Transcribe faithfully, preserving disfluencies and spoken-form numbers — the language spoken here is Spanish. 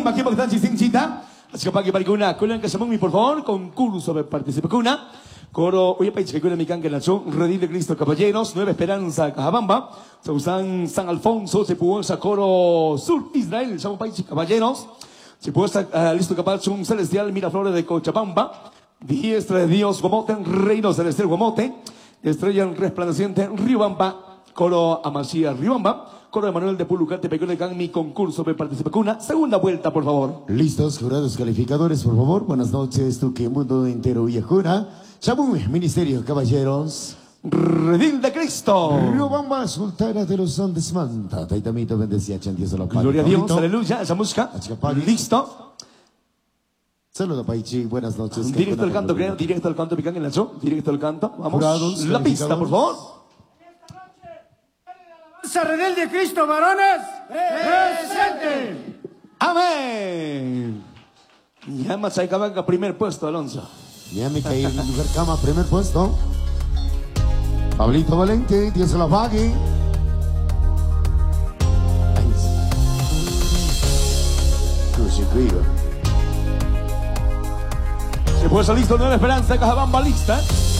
Lima, que están chinchita. Así que para que para que una cola que llamó mi por favor, concurso de participación. Una coro, oye, país que con mi can que lanzó, Redil de Cristo Caballeros, Nueva Esperanza, Cajabamba, Sausan, San Alfonso, se pudo coro Sur Israel, llamo país Caballeros, se pudo uh, listo capacho un celestial Miraflores de Cochabamba, diestra de Dios Guamote, Reino Celestial Guamote, estrella resplandeciente Riobamba, coro Amasía Riobamba, coro de Manuel de Pulucante, Pecón de Can, mi concurso de participación. Una segunda vuelta, por favor. Listos, jurados calificadores, por favor. Buenas noches, tú que mundo entero viajura. Shabu, Ministerio, caballeros. Redil de Cristo. Riobamba, sultana de los Andes, manta. Taitamito, bendecía, chantizo la paz. Gloria a Dios, aleluya, esa música. Listo. Saludos, Paichi, buenas noches. Directo al canto, creo, directo al canto, Picán en el show. Directo al canto. Vamos. Jurados, la pista, por favor. Redil de Cristo, varones, presente. Amén. Ya más hay que primer puesto, Alonso. Ya me caí en lugar cama, primer puesto. Pablito Valente, Dios se la pague. Se puede salir listo, Nueva Esperanza, Cajabamba lista.